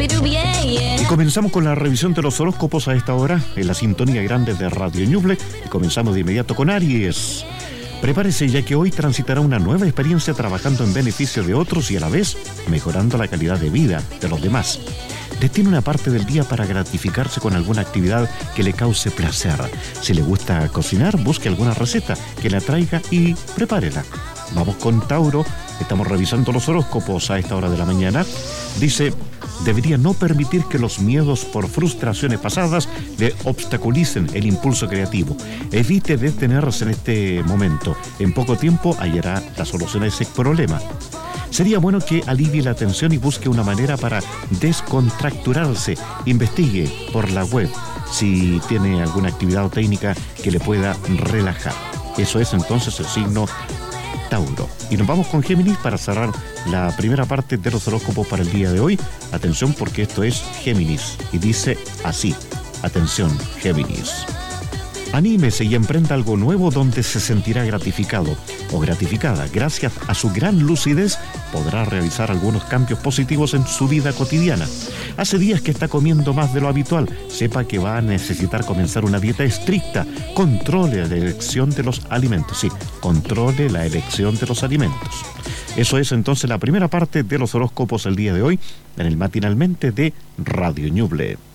Y comenzamos con la revisión de los horóscopos a esta hora, en la sintonía grande de Radio Ñuble, y comenzamos de inmediato con Aries. Prepárese, ya que hoy transitará una nueva experiencia trabajando en beneficio de otros y a la vez mejorando la calidad de vida de los demás. Destine una parte del día para gratificarse con alguna actividad que le cause placer. Si le gusta cocinar, busque alguna receta que la traiga y prepárela. Vamos con Tauro. Estamos revisando los horóscopos a esta hora de la mañana. Dice: debería no permitir que los miedos por frustraciones pasadas le obstaculicen el impulso creativo. Evite detenerse en este momento. En poco tiempo hallará la solución a ese problema. Sería bueno que alivie la tensión y busque una manera para descontracturarse. Investigue por la web si tiene alguna actividad o técnica que le pueda relajar. Eso es entonces el signo Tauro. Y nos vamos con Géminis para cerrar la primera parte de los horóscopos para el día de hoy. Atención, porque esto es Géminis y dice así. Atención, Géminis. Anímese y emprenda algo nuevo donde se sentirá gratificado o gratificada. Gracias a su gran lucidez podrá realizar algunos cambios positivos en su vida cotidiana. Hace días que está comiendo más de lo habitual. Sepa que va a necesitar comenzar una dieta estricta. Controle la elección de los alimentos. Sí, controle la elección de los alimentos. Eso es entonces la primera parte de los horóscopos el día de hoy en el Matinalmente de Radio Ñuble.